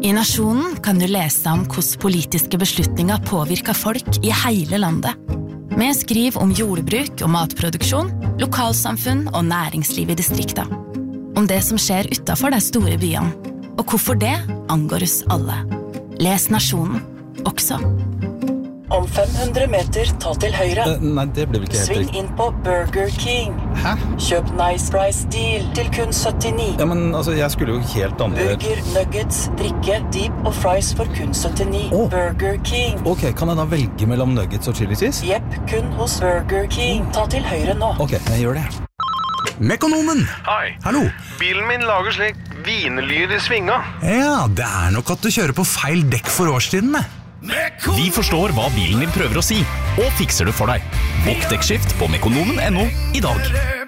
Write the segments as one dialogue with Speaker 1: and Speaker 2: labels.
Speaker 1: I Nasjonen kan du lese om hvordan politiske beslutninger påvirker folk i hele landet. Vi skriver om jordbruk og matproduksjon, lokalsamfunn og næringsliv i distrikta. Om det som skjer utenfor de store byene, og hvorfor det angår oss alle. Les Nasjonen, også.
Speaker 2: Om 500 meter, ta til høyre.
Speaker 3: Nei, det ble vel ikke helt
Speaker 2: Sving
Speaker 3: riktig.
Speaker 2: inn på Burger King.
Speaker 3: Hæ?
Speaker 2: Kjøp Nice Price Deal til kun 79.
Speaker 3: Ja, men altså, jeg skulle jo helt andre...
Speaker 2: Burger, nuggets, drikke, deep og fries for kun 79. Burger King.
Speaker 3: Ok, kan jeg da velge mellom nuggets og chili cheese?
Speaker 2: Jepp, kun hos Burger King. Ta til høyre nå.
Speaker 3: Ok, jeg gjør det.
Speaker 4: Mekonomen!
Speaker 5: Hei.
Speaker 4: Hallo.
Speaker 5: Bilen min lager slik vinelyd i svinga.
Speaker 4: Ja, det nok at du kjører på feil dekk for årstidene.
Speaker 6: Vi forstår hva bilen din prøver å si, og fikser det for deg. Bokk dekkskift på mekonomen.no i dag.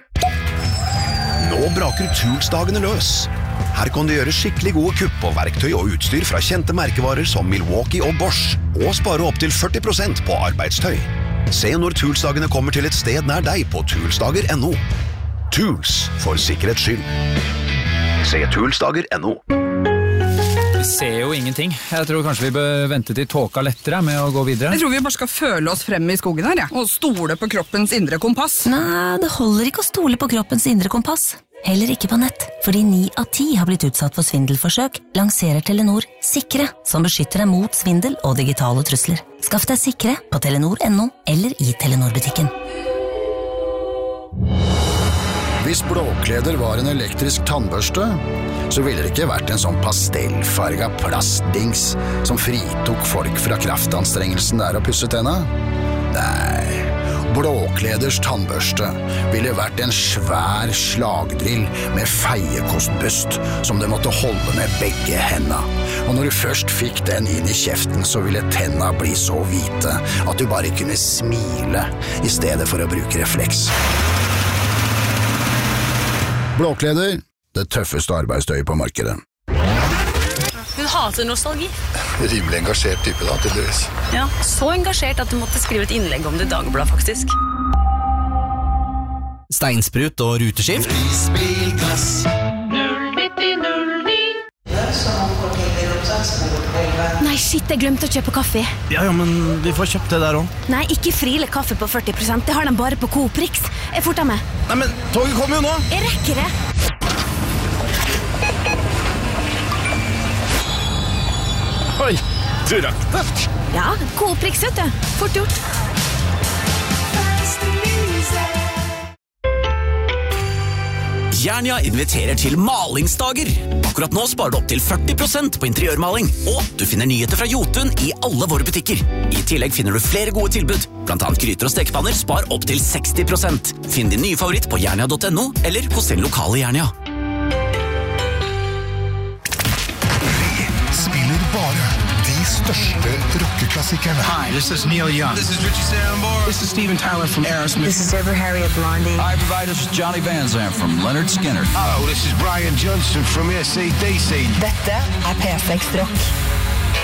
Speaker 7: Nå braker Toolsdagene løs. Her kan du gjøre skikkelig gode kupp på verktøy og utstyr fra kjente merkevarer som Milwaukee og Bosch, og spare opp til 40% på arbeidstøy. Se når Toolsdagene kommer til et sted nær deg på toolsdager.no. Tools, for sikkerhets skyld. Se toolsdager.no.
Speaker 8: Vi ser jo ingenting. Jeg tror kanskje vi bør vente til tåka lettere med å gå videre.
Speaker 9: Jeg tror vi bare skal føle oss frem i skogen her, ja. Og stole på kroppens indre kompass.
Speaker 10: Nei, det holder ikke å stole på kroppens indre kompass. Heller ikke på nett, fordi 9 av 10 har blitt utsatt for svindelforsøk, lanserer Telenor Sikre, som beskytter deg mot svindel og digitale trusler. Skaff deg Sikre på telenor.no eller i Telenor-butikken.
Speaker 11: Hvis blåkleder var en elektrisk tannbørste, så ville det ikke vært en sånn pastellfarga plastdings som fritok folk fra kraftanstrengelsen der å pusse tenna. Nei, blåkleders tannbørste ville vært en svær slagdrill med feiekostbøst som du måtte holde med begge hendene. Og når du først fikk den inn i kjeften, så ville tenna bli så hvite at du bare kunne smile i stedet for å bruke refleks. Blåkleder, det tøffeste arbeidstøyet på markedet.
Speaker 12: Hun hater nostalgi.
Speaker 11: Rimelig engasjert type da, tydeligvis.
Speaker 12: Ja, så engasjert at du måtte skrive et innlegg om det i Dagbladet, faktisk.
Speaker 13: Steinsprut og ruteskift.
Speaker 14: Prisbilgass
Speaker 12: 09009. Nei, shit, jeg glemte å kjøpe kaffe.
Speaker 13: Ja, men vi får kjøpt det der også.
Speaker 12: Nei, ikke Friele kaffe på 40%. Det har de bare på Coop Rix. Jeg forter meg.
Speaker 13: Nei, men toget kommer jo nå.
Speaker 12: Jeg rekker det.
Speaker 13: Oi, du rakk det.
Speaker 12: Ja, Coop Rix, vet du. Fort gjort.
Speaker 6: Jernia inviterer til malingsdager. Akkurat nå sparer du opp til 40% på interiørmaling, og du finner nyheter fra Jotun i alle våre butikker. I tillegg finner du flere gode tilbud, blant annet gryter og stekepanner spar opp til 60%. Finn din nye favoritt på jernia.no eller hos din lokale Jernia.
Speaker 15: Vi spiller bare de største rockeklassikerne.
Speaker 16: Hi, this is Neil Young. This is Richie Sambora. This is Steven Tyler from Aerosmith.
Speaker 17: This is Deborah Harry of Blondie.
Speaker 16: Hi, everybody. This is Johnny Van Zandt from Leonard Skinner.
Speaker 18: Hello, this is Brian Johnson from AC/DC.
Speaker 17: Dette P6 Rock.